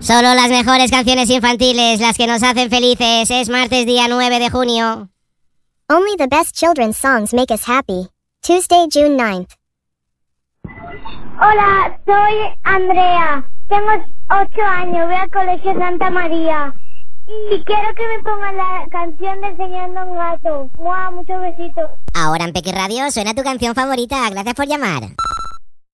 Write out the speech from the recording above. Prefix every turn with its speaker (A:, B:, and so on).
A: Solo las mejores canciones infantiles, las que nos hacen felices. Es martes día 9 de junio.
B: Only the best children's songs make us happy. Tuesday, June 9th.
C: Hola, soy Andrea. Tengo 8 años, voy al Colegio Santa María. Y quiero que me pongan la canción de Enseñando a un gato. ¡Mua! Muchos besitos.
A: Ahora en Peque Radio suena tu canción favorita. Gracias por llamar.